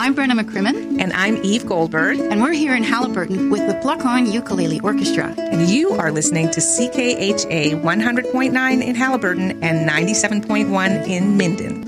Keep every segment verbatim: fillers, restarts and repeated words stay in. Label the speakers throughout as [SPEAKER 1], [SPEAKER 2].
[SPEAKER 1] I'm Brenna McCrimmon.
[SPEAKER 2] And I'm Eve Goldberg.
[SPEAKER 1] And we're here in Haliburton with the Pluck On Ukulele Orchestra.
[SPEAKER 2] And you are listening to C K H A one hundred point nine in Haliburton and ninety-seven point one in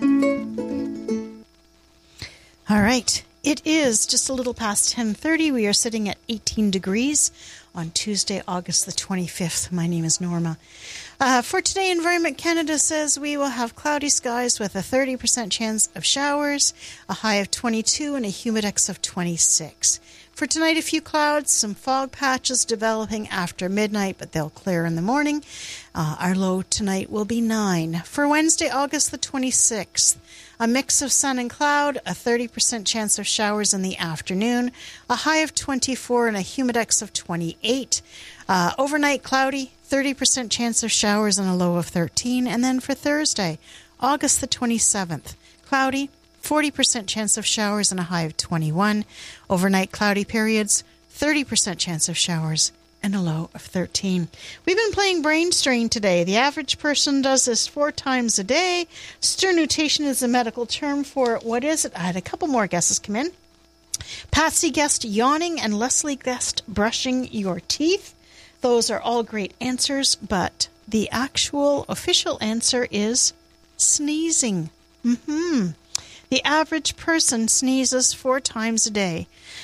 [SPEAKER 2] Minden.
[SPEAKER 3] All right. It is just a little past ten thirty. We are sitting at eighteen degrees on Tuesday, August the twenty-fifth. My name is Norma. Uh, for today, Environment Canada says we will have cloudy skies with a thirty percent chance of showers, a high of twenty-two, and a humidex of twenty-six. For tonight, a few clouds, some fog patches developing after midnight, but they'll clear in the morning. Uh, our low tonight will be nine. For Wednesday, August the twenty-sixth, a mix of sun and cloud, a thirty percent chance of showers in the afternoon, a high of twenty-four, and a humidex of twenty-eight. Uh, overnight, cloudy, thirty percent chance of showers and a low of thirteen. And then for Thursday, August the twenty-seventh, cloudy, forty percent chance of showers and a high of twenty-one. Overnight, cloudy periods, thirty percent chance of showers and a low of thirteen. We've been playing Brain Strain today. The average person does this four times a day. Sternutation is a medical term for it. What is it? I had a couple more guesses come in. Patsy guessed yawning and Leslie guessed brushing your teeth. Those are all great answers, but the actual official answer is sneezing. Mm-hmm. The average person sneezes four times a day.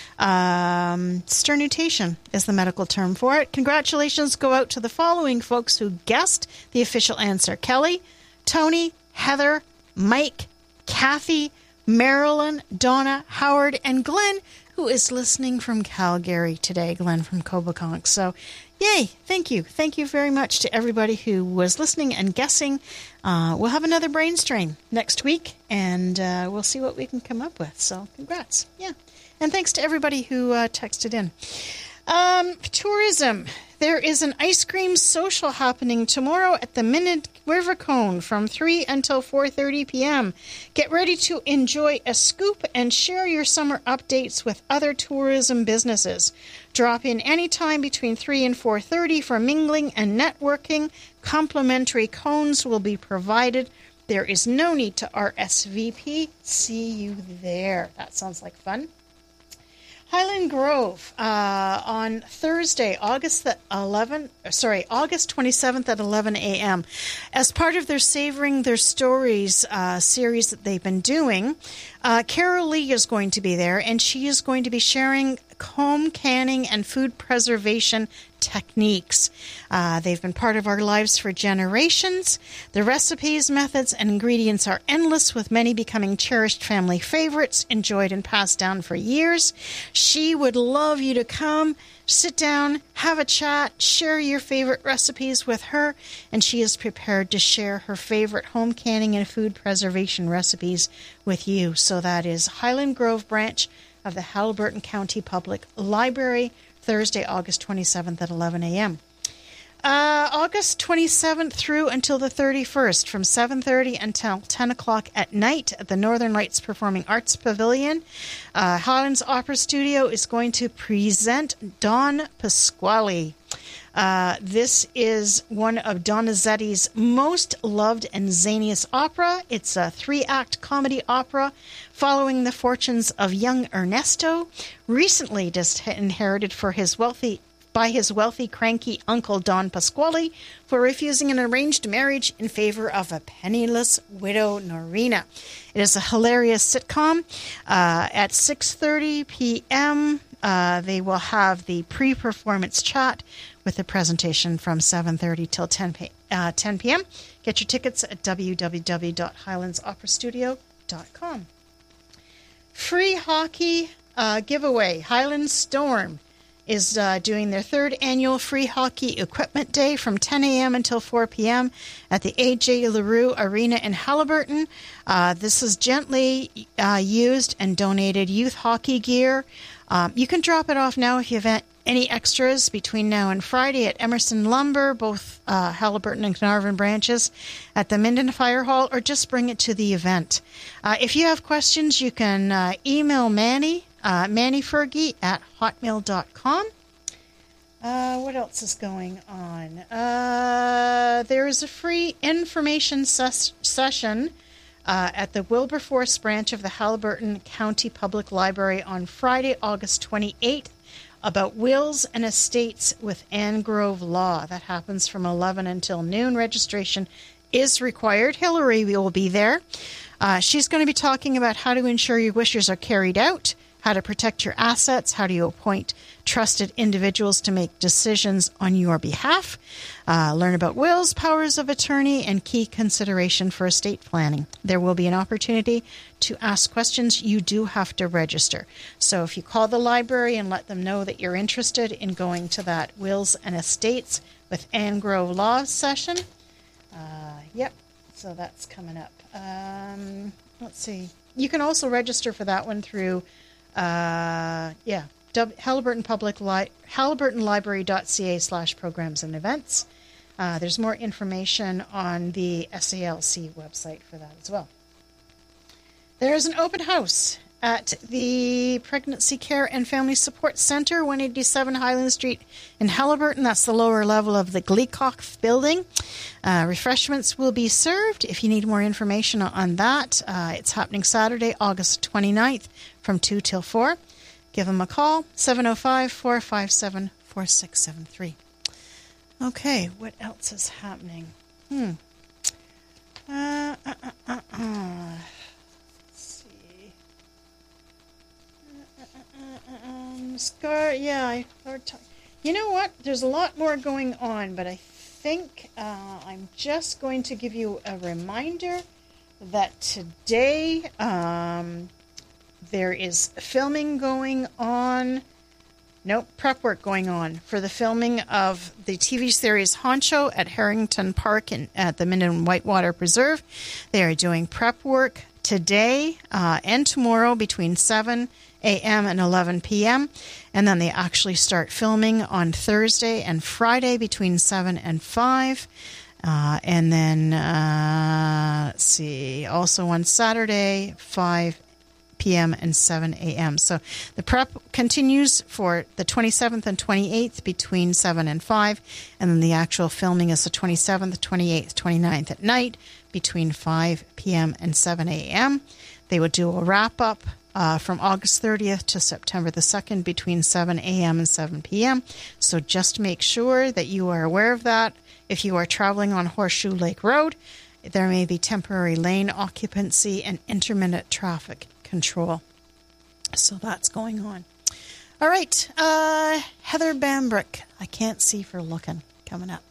[SPEAKER 3] Um, sternutation is the medical term for it. Congratulations go out to the following folks who guessed the official answer. Kelly, Tony, Heather, Mike, Kathy, Marilyn, Donna, Howard, and Glenn, who is listening from Calgary today. Glenn from Coboconk. So, yay, thank you. Thank you very much to everybody who was listening and guessing. Uh, we'll have another Brain Strain next week, and uh, we'll see what we can come up with. So, congrats. Yeah. And thanks to everybody who uh, texted in. Um, tourism. There is an ice cream social happening tomorrow at the Minute River Cone from three until four thirty p.m. Get ready to enjoy a scoop and share your summer updates with other tourism businesses. Drop in anytime between three and four thirty for mingling and networking. Complimentary cones will be provided. There is no need to R S V P. See you there. That sounds like fun. Highland Grove uh, on Thursday, August the eleventh, sorry, August twenty-seventh at eleven a.m. As part of their Savoring Their Stories uh, series that they've been doing, uh, Carol Lee is going to be there, and she is going to be sharing home canning and food preservation techniques. Uh, they've been part of our lives for generations. The recipes, methods, and ingredients are endless, with many becoming cherished family favorites, enjoyed and passed down for years. She would love you to come, sit down, have a chat, share your favorite recipes with her, and she is prepared to share her favorite home canning and food preservation recipes with you. So that is Highland Grove branch of the Haliburton County Public Library, Thursday, August twenty-seventh at eleven a.m. Uh, August twenty-seventh through until the thirty-first, from seven thirty until ten o'clock at night at the Northern Lights Performing Arts Pavilion. Uh, Highlands Opera Studio is going to present Don Pasquale. Uh, this is one of Donizetti's most loved and zaniest opera. It's a three-act comedy opera following the fortunes of young Ernesto, recently disinherited for his wealthy by his wealthy, cranky uncle Don Pasquale for refusing an arranged marriage in favor of a penniless widow, Norina. It is a hilarious sitcom. Uh, at six thirty p.m., uh, they will have the pre-performance chat with the presentation from seven thirty till ten p.m. Get your tickets at w w w dot highlands opera studio dot com. Free hockey uh, giveaway. Highland Storm is uh, doing their third annual Free Hockey Equipment Day from ten a.m. until four p.m. at the A J LaRue Arena in Haliburton. Uh, this is gently uh, used and donated youth hockey gear. Um, you can drop it off now if you have any extras between now and Friday at Emerson Lumber, both uh, Haliburton and Carnarvon branches, at the Minden Fire Hall, or just bring it to the event. Uh, if you have questions, you can uh, email Manny, uh, Manny Fergie at hotmail dot com. Uh, what else is going on? Uh, there is a free information ses- session uh, at the Wilberforce branch of the Haliburton County Public Library on Friday, August twenty-eighth, about wills and estates with Anne Grove Law. That happens from eleven until noon. Registration is required. Hillary will be there. Uh, she's going to be talking about how to ensure your wishes are carried out, how to protect your assets, how do you appoint trusted individuals to make decisions on your behalf, uh, learn about wills, powers of attorney, and key consideration for estate planning. There will be an opportunity to ask questions. You do have to register. So if you call the library and let them know that you're interested in going to that Wills and Estates with Anne Grove Law session, uh, yep, so that's coming up. Um, let's see. You can also register for that one through Uh, yeah, Haliburton Public Li- Haliburton Library.ca slash programs and events. Uh, there's more information on the S A L C website for that as well. There's an open house at the Pregnancy Care and Family Support Center, one eighty-seven Highland Street in Haliburton. That's the lower level of the Gleecock building. Uh, refreshments will be served. If you need more information on that, uh, it's happening Saturday, August twenty-ninth from two till four. Give them a call, seven oh five, four five seven, four six seven three. Okay, what else is happening? Hmm. Uh, uh, uh, uh, uh. Um, Scar, yeah, I heard talk. You know what? There's a lot more going on, but I think uh, I'm just going to give you a reminder that today um, there is filming going on. Nope, prep work going on for the filming of the T V series Honcho at Harrington Park in, at the Minden Whitewater Preserve. They are doing prep work today uh, and tomorrow between seven a.m. and eleven p.m. And then they actually start filming on Thursday and Friday between seven and five. Uh, and then, uh, let's see, also on Saturday, five p.m. and seven a.m. So the prep continues for the twenty-seventh and twenty-eighth between seven and five. And then the actual filming is the twenty-seventh, twenty-eighth, twenty-ninth at night between five p.m. and seven a.m. They would do a wrap-up Uh, from August thirtieth to September the second between seven a.m. and seven p.m. So just make sure that you are aware of that. If you are traveling on Horseshoe Lake Road, there may be temporary lane occupancy and intermittent traffic control. So that's going on. All right, uh, Heather Bambrick, I can't see for looking, coming up.